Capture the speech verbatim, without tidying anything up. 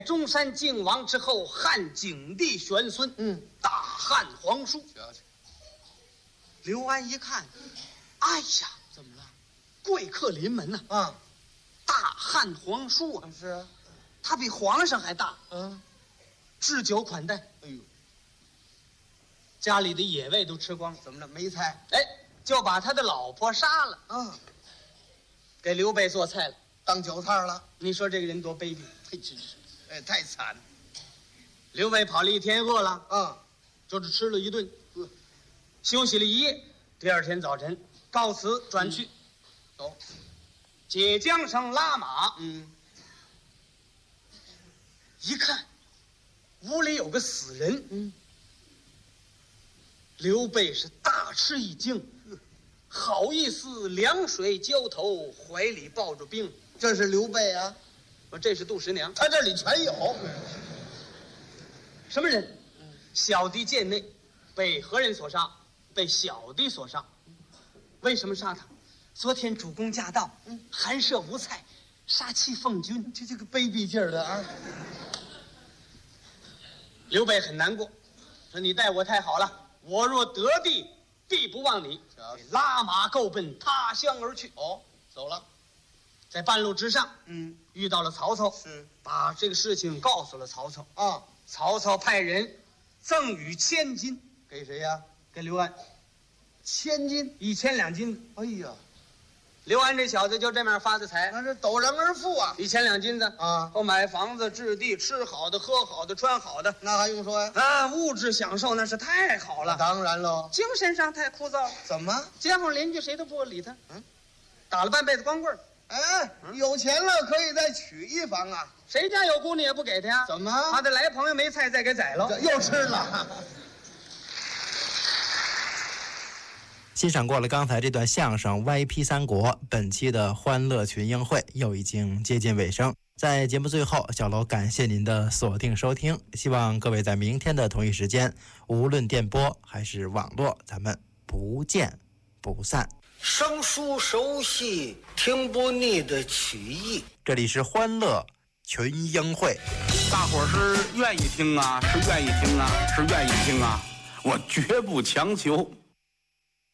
中山靖王之后，汉景帝玄孙， 嗯， 大汉皇叔。 瞧瞧， 刘安一看，哎呀， 怎么了？ 贵客临门呐、 啊！啊， 大汉皇叔啊， 是啊， 他比皇上还大， 嗯， 置酒款待， 哎呦， 家里的野味都吃光了， 怎么着？没菜哎，就把他的老婆杀了， 啊？ 给刘备做菜了。 当韭菜了？ 你说这个人多卑鄙！ 嘿，真是，哎，太惨了刘备跑了一天，饿了， 啊！ 就是吃了一顿， 呵， 休息了一夜。第二天早晨，告辞转去， 走， 解缰绳拉马， 嗯， 一看，屋里有个死人。 嗯， 刘备是大吃一惊，好意思凉水浇头，怀里抱着冰。 这是刘备啊， 我这是杜十娘， 他这里全有。 什么人？小弟贱内，被何人所杀？被小弟所杀。为什么杀他？昨天主公驾到， 嗯， 寒舍无菜，杀气奉君。 这这个卑鄙劲儿的啊！ 刘备很难过，说你待我太好了，我若得地，必不忘你。 瞧瞧拉马够奔他乡而去。 哦，走了。 在半路之上， 嗯， 遇到了曹操， 是把这个事情告诉了曹操。 啊， 曹操派人赠与千金给谁呀？ 给刘安， 千金。 一千两金子。 哎呀， 刘安这小子就这么样发的财， 那是陡然而富啊！ 一千两金子啊， 后买房子、置地、吃好的、喝好的、穿好的， 那还用说呀？ 啊，物质享受那是太好了。 当然喽。 精神上太枯燥了， 怎么？ 街坊邻居谁都不理他。 嗯， 打了半辈子光棍儿， 哎，有钱了可以再娶一房啊？ 谁家有姑娘也不给他呀？ 怎么？ 他的来朋友没菜再给宰了。 这又吃了。 欣赏过了刚才这段相声《歪批三国》，本期的欢乐群英会又已经接近尾声。在节目最后，小楼感谢您的锁定收听，希望各位在明天的同一时间，无论电波还是网络，咱们不见不散。 生疏熟悉，听不腻的曲艺。 这里是欢乐群英会， 大伙儿是愿意听啊，是愿意听啊，是愿意听啊，我绝不强求。